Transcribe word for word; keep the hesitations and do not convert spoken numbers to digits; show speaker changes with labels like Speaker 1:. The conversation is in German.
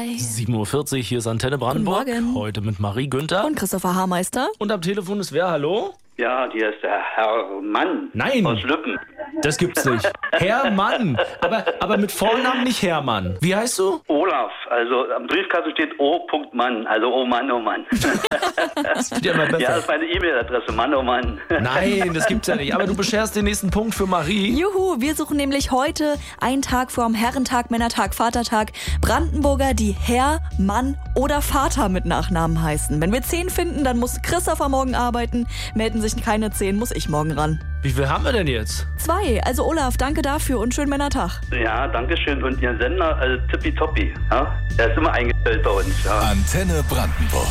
Speaker 1: drei.
Speaker 2: sieben Uhr vierzig, hier ist Antenne Brandenburg.
Speaker 1: Guten Morgen.
Speaker 2: Heute mit Marie Günther.
Speaker 1: Und Christopher Haarmeister.
Speaker 2: Und am Telefon ist wer? Hallo?
Speaker 3: Ja, hier ist der Herr Mann
Speaker 2: Nein.
Speaker 3: aus Lüppen.
Speaker 2: Das gibt's nicht. Hermann. Aber, aber mit Vornamen nicht Hermann. Wie heißt du?
Speaker 3: Olaf, also am Briefkasten steht O. Mann, also oh Mann, oh Mann.
Speaker 2: Das wird ja immer besser.
Speaker 3: Ja, das ist meine E-Mail-Adresse, Mann, oh Mann.
Speaker 2: Nein, das gibt's ja nicht. Aber du bescherst den nächsten Punkt für Marie.
Speaker 1: Juhu, wir suchen nämlich heute, einen Tag vor dem Herrentag, Männertag, Vatertag, Brandenburger, die Herr, Mann oder Vater mit Nachnamen heißen. Wenn wir zehn finden, dann muss Christopher morgen arbeiten. Melden sich keine zehn, muss ich morgen ran.
Speaker 2: Wie viel haben wir denn jetzt?
Speaker 1: Zwei. Also Olaf, danke dafür und schönen Männertag.
Speaker 3: Ja, danke schön. Und Ihr Sender, also tippitoppi. Ja? Der ist immer eingestellt bei uns. Ja.
Speaker 4: Antenne Brandenburg.